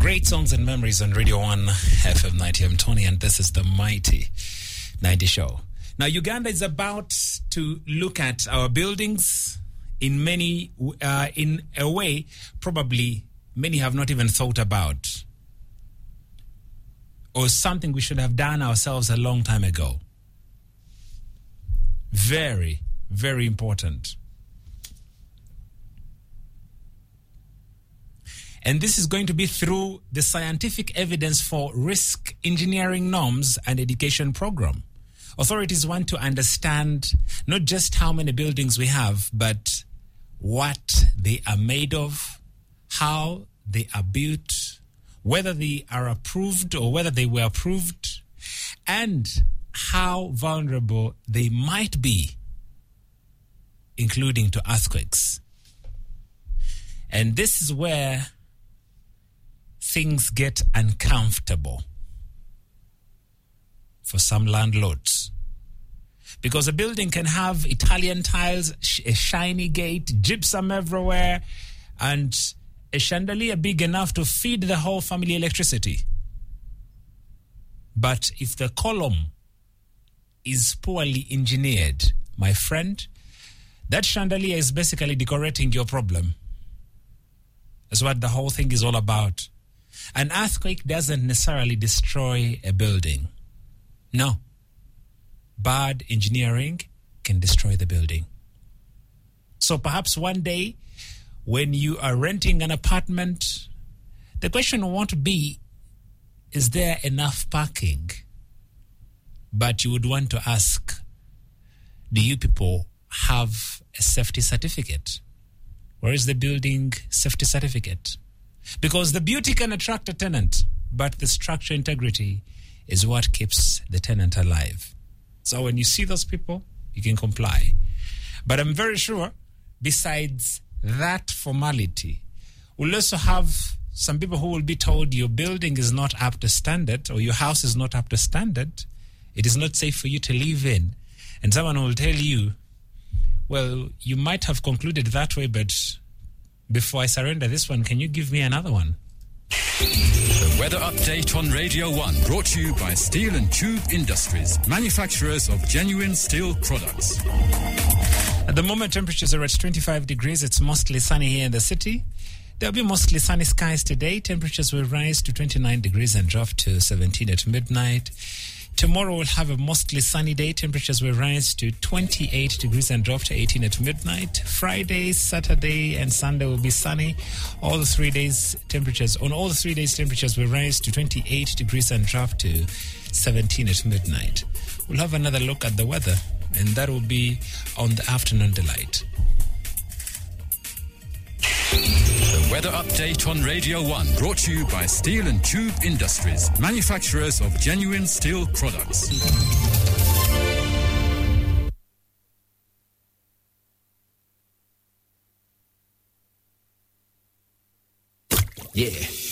Great songs and memories on Radio 1 FM 90. I'm Tony, and this is the Mighty 90 Show. Now, Uganda is about to look at our buildings in a way probably many have not even thought about, or something we should have done ourselves a long time ago. Very, very important. And this is going to be through the scientific evidence for risk engineering norms and education program. Authorities want to understand not just how many buildings we have, but what they are made of, how they are built, whether they are approved or whether they were approved, and how vulnerable they might be, including to earthquakes. And this is where things get uncomfortable for some landlords. Because a building can have Italian tiles, a shiny gate, gypsum everywhere, and a chandelier big enough to feed the whole family electricity. But if the column is poorly engineered, my friend, that chandelier is basically decorating your problem. That's what the whole thing is all about. An earthquake doesn't necessarily destroy a building. No. Bad engineering can destroy the building. So perhaps one day, when you are renting an apartment, the question won't be, is there enough parking? But you would want to ask, do you people have a safety certificate? Where is the building safety certificate? Because the beauty can attract a tenant, but the structure integrity is what keeps the tenant alive. So when you see those people, you can comply. But I'm very sure, besides that formality, we'll also have some people who will be told your building is not up to standard, or your house is not up to standard. It is not safe for you to live in. And someone will tell you, well, you might have concluded that way, but before I surrender this one, can you give me another one? The weather update on Radio 1, brought to you by Steel and Tube Industries, manufacturers of genuine steel products. At the moment, temperatures are at 25 degrees. It's mostly sunny here in the city. There'll be mostly sunny skies today. Temperatures will rise to 29 degrees and drop to 17 at midnight. Tomorrow we'll have a mostly sunny day. Temperatures will rise to 28 degrees and drop to 18 at midnight. Friday, Saturday, and Sunday will be sunny. On all the 3 days, temperatures will rise to 28 degrees and drop to 17 at midnight. We'll have another look at the weather, and that will be on the afternoon delight. The weather update on Radio 1, brought to you by Steel and Tube Industries, manufacturers of genuine steel products. Yeah.